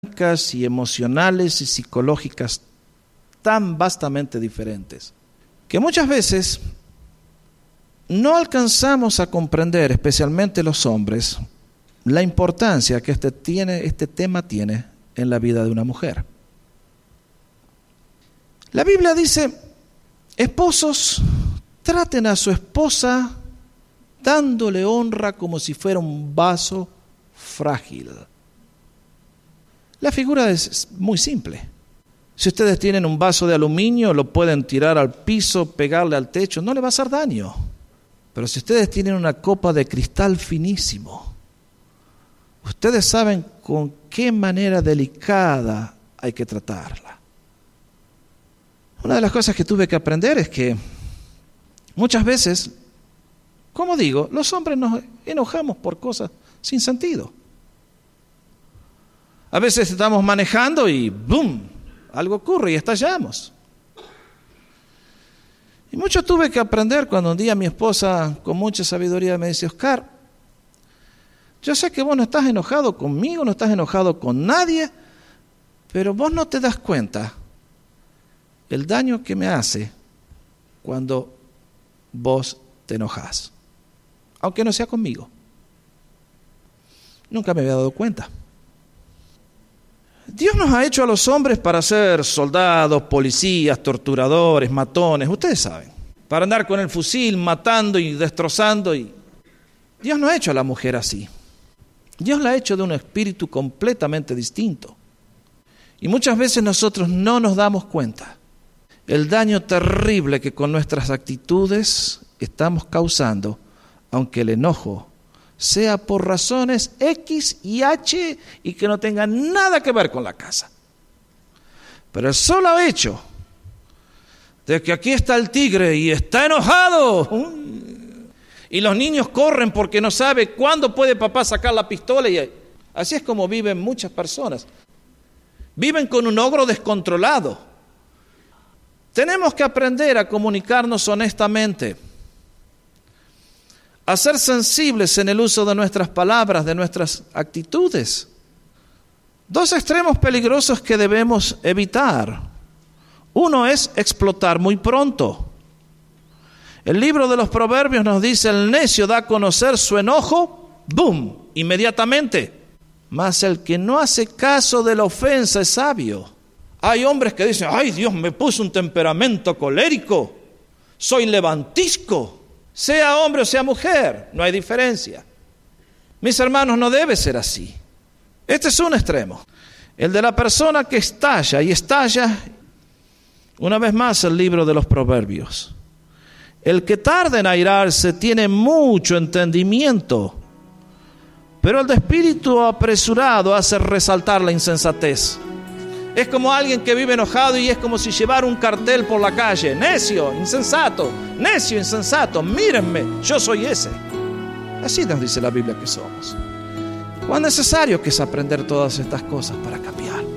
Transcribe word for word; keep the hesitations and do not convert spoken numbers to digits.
y emocionales y psicológicas tan vastamente diferentes, que muchas veces no alcanzamos a comprender, especialmente los hombres, la importancia que este, tiene, este tema tiene en la vida de una mujer. La Biblia dice: esposos, traten a su esposa dándole honra como si fuera un vaso frágil. La figura es muy simple. Si ustedes tienen un vaso de aluminio, lo pueden tirar al piso, pegarle al techo, no le va a hacer daño. Pero si ustedes tienen una copa de cristal finísimo, ustedes saben con qué manera delicada hay que tratarla. Una de las cosas que tuve que aprender es que muchas veces, como digo, los hombres nos enojamos por cosas sin sentido. A veces estamos manejando y ¡boom!, algo ocurre y estallamos. Y mucho tuve que aprender cuando un día mi esposa, con mucha sabiduría, me dice: Oscar, yo sé que vos no estás enojado conmigo, no estás enojado con nadie, pero vos no te das cuenta el daño que me hace cuando vos te enojás, aunque no sea conmigo. Nunca me había dado cuenta. Dios nos ha hecho a los hombres para ser soldados, policías, torturadores, matones, ustedes saben, para andar con el fusil matando y destrozando. Y Dios no ha hecho a la mujer así. Dios la ha hecho de un espíritu completamente distinto. Y muchas veces nosotros no nos damos cuenta el daño terrible que con nuestras actitudes estamos causando, aunque el enojo sea por razones X y H y que no tengan nada que ver con la casa. Pero el solo hecho de que aquí está el tigre y está enojado, y los niños corren porque no sabe cuándo puede papá sacar la pistola, y así es como viven muchas personas. Viven con un ogro descontrolado. Tenemos que aprender a comunicarnos honestamente, a ser sensibles en el uso de nuestras palabras, de nuestras actitudes. Dos extremos peligrosos que debemos evitar. Uno es explotar muy pronto. El libro de los Proverbios nos dice: el necio da a conocer su enojo, ¡boom!, inmediatamente. Mas el que no hace caso de la ofensa es sabio. Hay hombres que dicen: ¡ay, Dios me puso un temperamento colérico! Soy levantisco. Sea hombre o sea mujer, no hay diferencia. Mis hermanos, no debe ser así. Este es un extremo, el de la persona que estalla y estalla. Una vez más, el libro de los Proverbios: el que tarda en airarse tiene mucho entendimiento, pero el de espíritu apresurado hace resaltar la insensatez. Es como alguien que vive enojado y es como si llevara un cartel por la calle: necio, insensato, necio, insensato, mírenme, yo soy ese. Así nos dice la Biblia que somos. Cuán necesario que es aprender todas estas cosas para cambiar.